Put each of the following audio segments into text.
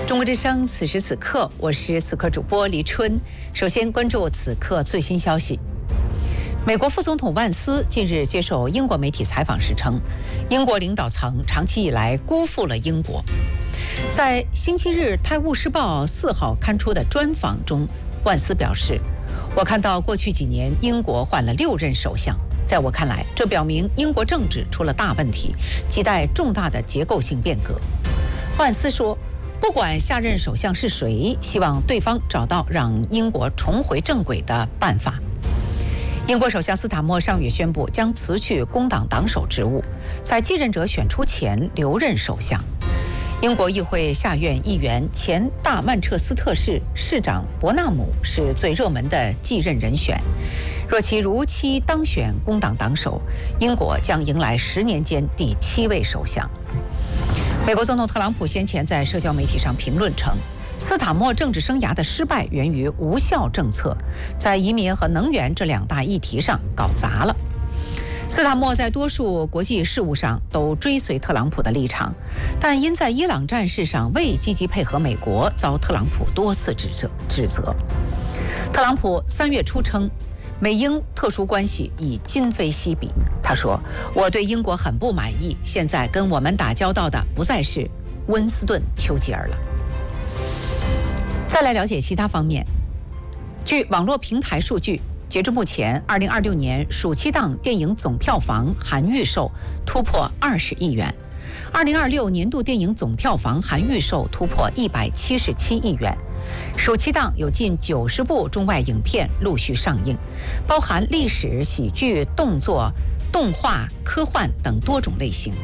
中国之声，此时此刻，我是此刻主播黎春。首先关注此刻最新消息。美国副总统万斯近日接受英国媒体采访时称，英国领导层长期以来辜负了英国。在星期日《泰晤士报》4号刊出的专访中，万斯表示：“我看到过去几年英国换了6任首相，在我看来，这表明英国政治出了大问题，亟待重大的结构性变革。”万斯说，不管下任首相是谁，希望对方找到让英国重回正轨的办法。英国首相斯塔默上月宣布将辞去工党党首职务，在继任者选出前留任首相。英国议会下院议员前大曼彻斯特市市长伯纳姆是最热门的继任人选。若其如期当选工党党首，英国将迎来10年间第7位首相。美国总统特朗普先前在社交媒体上评论称，斯塔默政治生涯的失败源于无效政策，在移民和能源这2大议题上搞砸了。斯塔默在多数国际事务上都追随特朗普的立场，但因在伊朗战事上未积极配合美国，遭特朗普多次指责。特朗普3月初称，美英特殊关系已今非昔比。他说：“我对英国很不满意，现在跟我们打交道的不再是温斯顿·丘吉尔了。”再来了解其他方面。据网络平台数据，截至目前，2026年暑期档电影总票房含预售突破20亿元，2026年度电影总票房含预售突破177亿元。暑期档有近90部中外影片陆续上映，包含历史、喜剧、动作、动画、科幻等多种类型。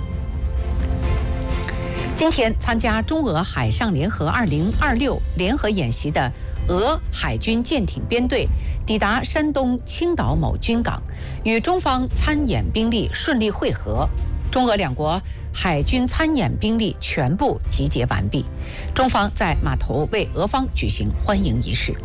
今天参加中俄海上联合2026联合演习的俄海军舰艇编队抵达山东青岛某军港，与中方参演兵力顺利会合。中俄2国海军参演兵力全部集结完毕，中方在码头为俄方举行欢迎仪式。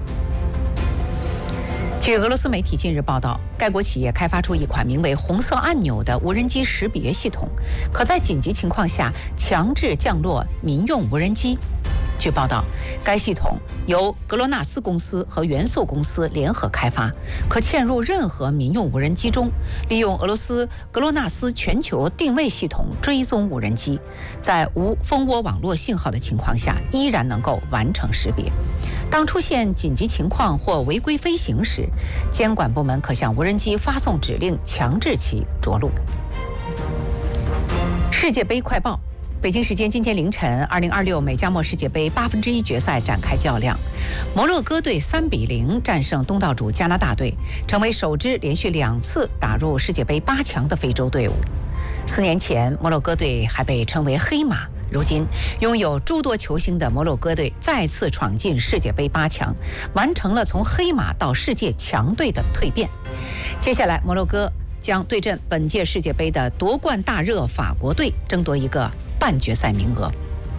据俄罗斯媒体近日报道，该国企业开发出一款名为“红色按钮”的无人机识别系统，可在紧急情况下强制降落民用无人机。据报道，该系统由格罗纳斯公司和元素公司联合开发，可嵌入任何民用无人机中，利用俄罗斯格罗纳斯全球定位系统追踪无人机，在无蜂窝网络信号的情况下，依然能够完成识别。当出现紧急情况或违规飞行时，监管部门可向无人机发送指令，强制其着陆。世界杯快报。北京时间今天凌晨，2026美加墨世界杯1/8决赛展开较量，摩洛哥队3比0战胜东道主加拿大队，成为首支连续2次打入世界杯8强的非洲队伍。4年前，摩洛哥队还被称为黑马，如今拥有诸多球星的摩洛哥队再次闯进世界杯8强，完成了从黑马到世界强队的蜕变。接下来，摩洛哥将对阵本届世界杯的夺冠大热法国队，争夺一个半决赛名额。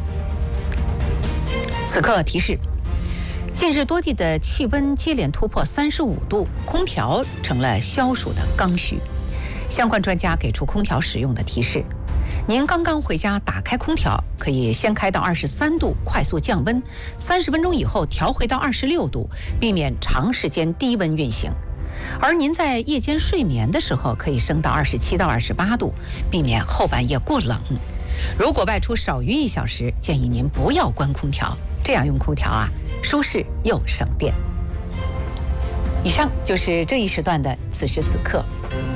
此刻提示：近日多地的气温接连突破35度，空调成了消暑的刚需。相关专家给出空调使用的提示：您刚刚回家打开空调，可以先开到23度，快速降温，30分钟以后调回到26度，避免长时间低温运行。而您在夜间睡眠的时候，可以升到27到28度，避免后半夜过冷。如果外出少于1小时，建议您不要关空调，这样用空调舒适又省电。以上就是这一时段的此时此刻。